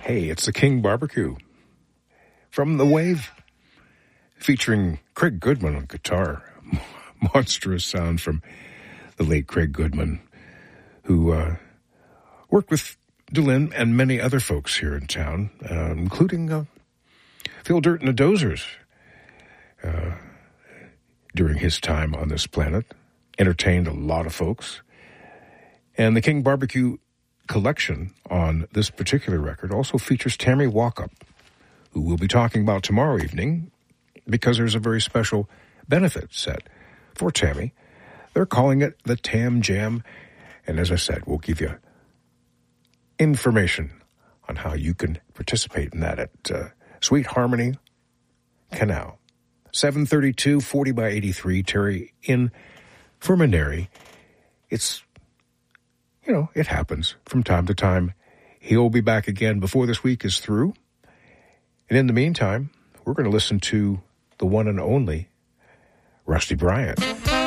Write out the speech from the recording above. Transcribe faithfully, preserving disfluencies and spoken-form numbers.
Hey, it's the King Barbecue from The Wave, featuring Craig Goodman on guitar. Monstrous sound from the late Craig Goodman, who uh, worked with Dylan and many other folks here in town, uh, including uh, Phil Dirt and the Dozers uh, during his time on this planet. Entertained a lot of folks. And the King Barbecue collection on this particular record also features Tammy Walkup, who we'll be talking about tomorrow evening because there's a very special benefit set for Tammy. They're calling it the Tam Jam. And as I said, we'll give you information on how you can participate in that at uh, Sweet Harmony Canal. seven thirty-two, forty by eighty-three, Terry in Fermanary. It's, you know, it happens from time to time. He'll be back again before this week is through. And in the meantime, we're going to listen to the one and only Rusty Bryant.